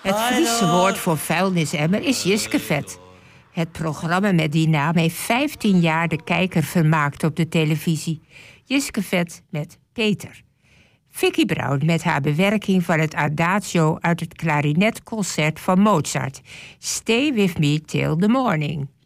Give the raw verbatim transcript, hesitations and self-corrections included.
Het Friese woord voor vuilnisemmer is jiskevet. Het programma met die naam heeft vijftien jaar de kijker vermaakt op de televisie. Jiskevet met Peter. Vicky Brown met haar bewerking van het Adagio uit het klarinetconcert van Mozart. Stay with me till the morning.